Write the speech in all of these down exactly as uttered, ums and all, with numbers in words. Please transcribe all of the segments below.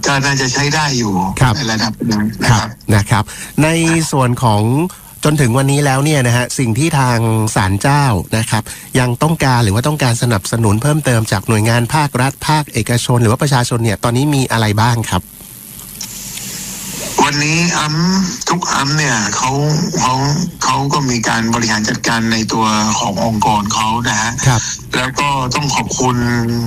ก็น่าจะใช้ได้อยู่ในระดับนึงนะครับนะครับในส่วนของจนถึงวันนี้แล้วเนี่ยนะฮะสิ่งที่ทางศาลเจ้านะครับยังต้องการหรือว่าต้องการสนับสนุนเพิ่มเติมจากหน่วยงานภาครัฐภาคเอกชนหรือว่าประชาชนเนี่ยตอนนี้มีอะไรบ้างครับวันนี้อัมทุกอัมเนี่ยเขาเขาเขาก็มีการบริหารจัดการในตัวขององค์กรเขานะฮะแล้วก็ต้องขอบคุณ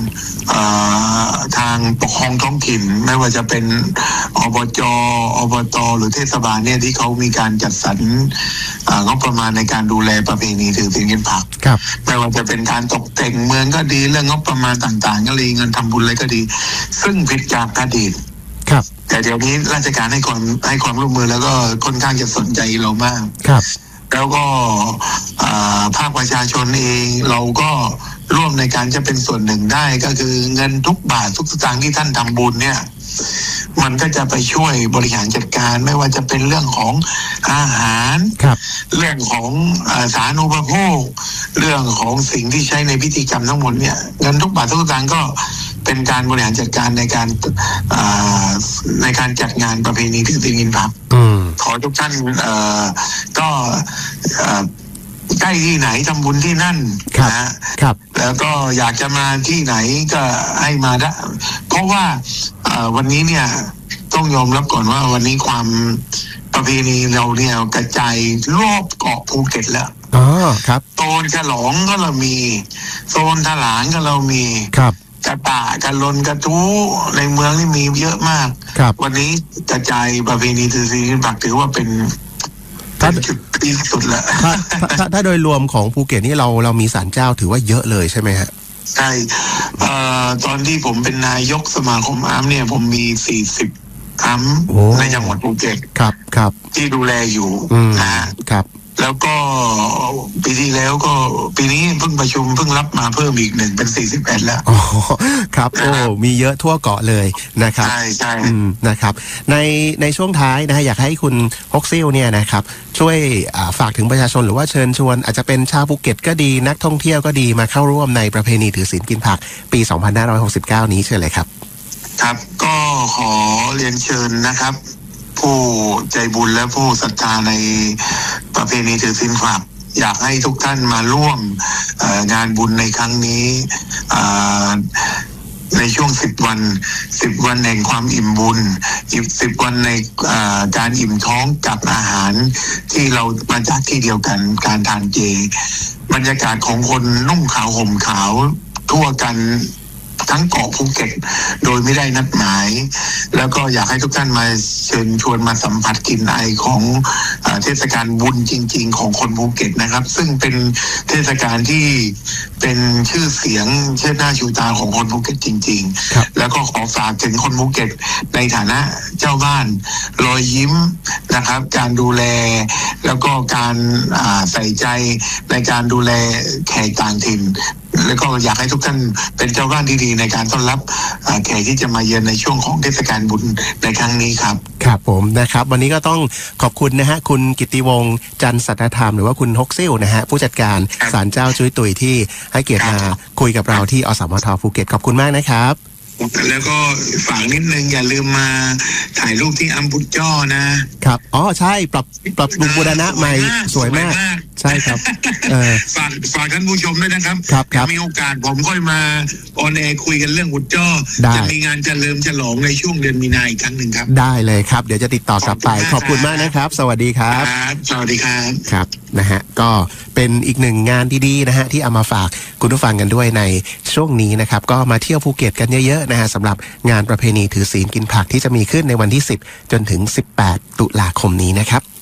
ทางปกครองท้องถิ่นไม่ว่าจะเป็นอบจ.อบต.หรือเทศบาลเนี่ยที่เขามีการจัดสรรงบประมาณในการดูแลประเพณีถือศีลกินผักไม่ว่าจะเป็นการตกแต่งเมืองก็ดีเรื่องงบประมาณต่างๆก็ดีเงินทำบุญอะไรก็ดีซึ่งผิดจากอดีตแต่เดี๋ยวนี้ราชการให้ความให้ความร่วมมือแล้วก็ค่อนข้างจะสนใจเรามากครับแล้วก็ภาคประชาชนเองเราก็ร่วมในการจะเป็นส่วนหนึ่งได้ก็คือเงินทุกบาททุกสตางค์ที่ท่านทำบุญเนี่ยมันก็จะไปช่วยบริหารจัดการไม่ว่าจะเป็นเรื่องของอาหารเรื่องของสาธารณูปโภคเรื่องของสิ่งที่ใช้ในพิธีกรรมทั้งหมดเนี่ยเงินทุกบาททุกสตางค์ก็เป็นการบริหารจัดการในการในการจัดงานประเพณีถือศีลกินผักขอทุกท่านก็ใกล้ที่ไหนทำบุญที่นั่นนะครับแล้วก็อยากจะมาที่ไหนก็ให้มาได้เพราะว่าวันนี้เนี่ยต้องยอมรับก่อนว่าวันนี้ความประเพณีเราเนี่ยกระจายรอบเกาะภูเก็ตแล้วอ๋อครับโซนฉลองก็เรามีโซนถลางก็เรามีครับกระตะกระลนกระทู้ในเมืองนี่มีเยอะมากวันนี้กระจายประเพณีถือศีลกินผักถือว่าเป็นจุดที่สุดละถ้าถ้าถ้าโดยรวมของภูเก็ตนี่เราเรามีศาลเจ้าถือว่าเยอะเลยใช่ไหมฮะใช่ตอนที่ผมเป็นนายกสมาคมอัมเนี่ยผมมีสี่สิบอัมในจังหวัดภูเก็ตครับครับที่ดูแลอยู่นะครับแล้วก็ปีที่แล้วก็ปีนี้เพิ่งประชุมเพิ่งรับมาเพิ่มอีกหนึ่งเป็นสี่สิบเอ็ดแล้วอ๋อครับโอ้มีเยอะทั่วเกาะเลยนะครับใช่ใช่นะครับในในช่วงท้ายนะฮะอยากให้คุณฮกซิลเนี่ยนะครับช่วยฝากถึงประชาชนหรือว่าเชิญชวนอาจจะเป็นชาวภูเก็ตก็ดีนักท่องเที่ยวก็ดีมาเข้าร่วมในประเพณีถือศีลกินผักปีสองพันห้าร้อยหกสิบเก้านี้เชิญเลยครับครับก็ขอเรียนเชิญนะครับผู้ใจบุญและผู้ศรัทธาในประเพณีถือศีลผักอยากให้ทุกท่านมาร่วมงานบุญในครั้งนี้ในช่วงสิบวันสิบวันแห่งความอิ่มบุญอีกสิบวันในการอิ่มท้องกับอาหารที่เรามาจากที่เดียวกันการทานเจบรรยากาศของคนนุ่งขาวห่มขาวทั่วกันทั้งเกาะภูเก็ตโดยไม่ได้นัดหมายแล้วก็อยากให้ทุกท่านมาเชิญชวนมาสัมผัสกลิ่นไอของเทศกาลบุญจริงๆของคนภูเก็ตนะครับซึ่งเป็นเทศกาลที่เป็นชื่อเสียงเชิดหน้าชูตาของคนภูเก็ตจริงๆแล้วก็ขอฝากถึงคนภูเก็ตในฐานะเจ้าบ้านรอยยิ้มนะครับการดูแลแล้วก็การใส่ใจในการดูแลแขกต่างถิ่นแล้วก็อยากให้ทุกท่านเป็นเจ้าบ้านที่ดีในการต้อนรับแขกที่จะมาเยือนในช่วงของเทศกาลบุญในครั้งนี้ครับครับผมนะครับวันนี้ก็ต้องขอบคุณนะฮะคุณกิตติวงศ์จันทร์สัทธธรรมหรือว่าคุณฮกซิลนะฮะผู้จัดการศาลเจ้าจุ้ยตุยที่ให้เกียรติมาคุยกับเราที่อสมทภูเก็ตขอบคุณมากนะครับแล้วก็ฝากนิดนึงอย่าลืมมาถ่ายรูปที่อัมพุจ้อนะครับอ๋อใช่ปรับปรับปรุงบูรณะใหม่สวยมากใช่ครับฝากฝากท่านผู้ชมด้วยนะครับครับมีโอกาสผมค่อยมาออนแอร์คุยกันเรื่องพุจ้อจะมีงานเฉลิมฉลองในช่วงเดือนมีนาอีกครั้งหนึ่งครับได้เลยครับเดี๋ยวจะติดต่อกลับไปขอบคุณมากนะครับสวัสดีครับสวัสดีครับครับนะฮะก็เป็นอีกหนึ่งงานดีๆนะฮะที่เอามาฝากคุณผู้ฟังกันด้วยในช่วงนี้นะครับก็มาเที่ยวภูเก็ตกันเยอะๆนะฮะสำหรับงานประเพณีถือศีลกินผักที่จะมีขึ้นในวันที่สิบจนถึงสิบแปดตุลาคมนี้นะครับ